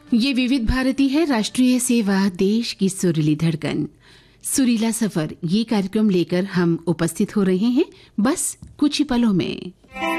ये विविध भारती है, राष्ट्रीय सेवा, देश की सुरीली धड़कन, सुरीला सफर। ये कार्यक्रम लेकर हम उपस्थित हो रहे हैं बस कुछ ही पलों में।